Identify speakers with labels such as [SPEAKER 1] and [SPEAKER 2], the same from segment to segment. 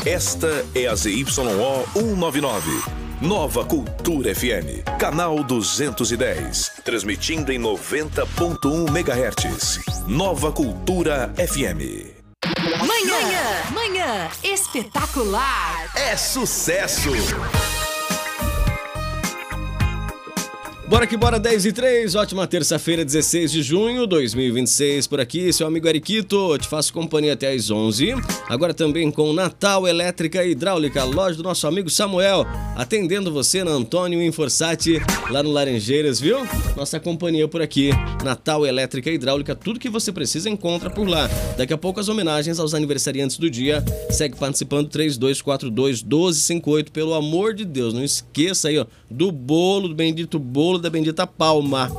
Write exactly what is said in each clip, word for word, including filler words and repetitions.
[SPEAKER 1] Esta é a Z Y O cento e noventa e nove. Nova Cultura F M, canal duzentos e dez, transmitindo em noventa ponto um megahertz. Nova Cultura F M.
[SPEAKER 2] Manhã, manhã espetacular.
[SPEAKER 1] É sucesso.
[SPEAKER 3] Bora que bora, dez e três, ótima terça-feira, dezesseis de junho de dois mil e vinte e seis, por aqui, seu amigo Eriquito, te faço companhia até às onze, agora também com Natal Elétrica e Hidráulica, loja do nosso amigo Samuel, atendendo você na Antônio Inforsati, lá no Laranjeiras, viu? Nossa companhia por aqui, Natal Elétrica e Hidráulica, tudo que você precisa encontra por lá. Daqui a pouco as homenagens aos aniversariantes do dia, segue participando, três dois quatro dois, um dois cinco oito, pelo amor de Deus, não esqueça aí, ó, do bolo, do bendito bolo, da bendita palma.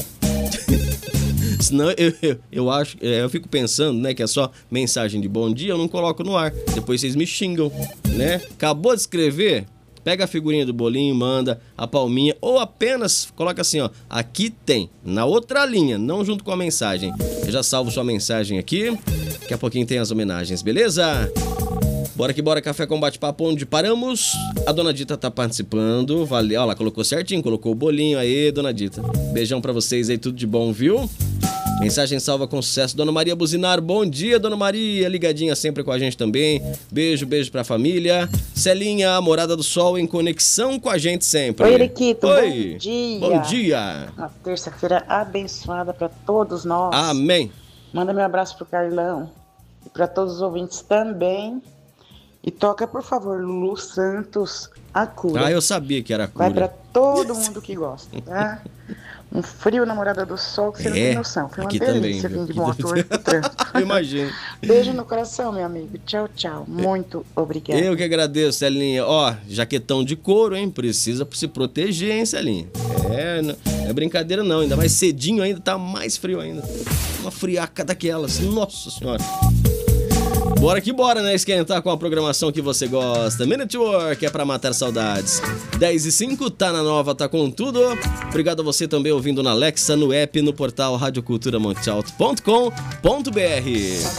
[SPEAKER 3] Senão eu, eu, eu acho, eu fico pensando, né, que é só mensagem de bom dia, eu não coloco no ar. Depois vocês me xingam, né? Acabou de escrever? Pega a figurinha do bolinho, manda a palminha, ou apenas coloca assim, ó, aqui tem, na outra linha, não junto com a mensagem. Eu já salvo sua mensagem aqui, daqui a pouquinho tem as homenagens, beleza? Bora que bora, café com bate-papo, onde paramos. A dona Dita tá participando, valeu, ó, ela colocou certinho, colocou o bolinho aí, dona Dita. Beijão pra vocês aí, tudo de bom, viu? Mensagem salva com sucesso, Dona Maria Buzinar, bom dia, Dona Maria, ligadinha sempre com a gente também. Beijo, beijo pra família. Celinha, Morada do Sol, em conexão com a gente sempre.
[SPEAKER 4] Oi, Eriquito,
[SPEAKER 3] Oi.
[SPEAKER 4] bom dia.
[SPEAKER 3] Bom dia.
[SPEAKER 4] Uma terça-feira abençoada pra todos nós.
[SPEAKER 3] Amém.
[SPEAKER 4] Manda meu abraço pro Carlão e pra todos os ouvintes também. E toca, por favor, Lulu Santos, A Cura.
[SPEAKER 3] Ah, eu sabia que era a cura.
[SPEAKER 4] Vai pra todo mundo que gosta, tá? Um frio na Morada do Sol que você
[SPEAKER 3] é,
[SPEAKER 4] não tem noção. Foi uma
[SPEAKER 3] aqui
[SPEAKER 4] delícia
[SPEAKER 3] também,
[SPEAKER 4] vir de
[SPEAKER 3] aqui
[SPEAKER 4] moto hoje pro trânsito.
[SPEAKER 3] Eu imagino.
[SPEAKER 4] Beijo no coração, meu amigo. Tchau, tchau. Muito obrigada.
[SPEAKER 3] Eu que agradeço, Celinha. Ó, jaquetão de couro, hein? Precisa se proteger, hein, Celinha? É, não é brincadeira não. Ainda mais cedinho ainda, tá mais frio ainda. Uma friaca daquelas. Nossa Senhora. Bora que bora, né? Esquentar com a programação que você gosta. Minute Work é pra matar saudades. dez e cinco, tá na nova, tá com tudo. Obrigado a você também ouvindo na Alexa, no app, no portal rádio cultura monte alto ponto com ponto br.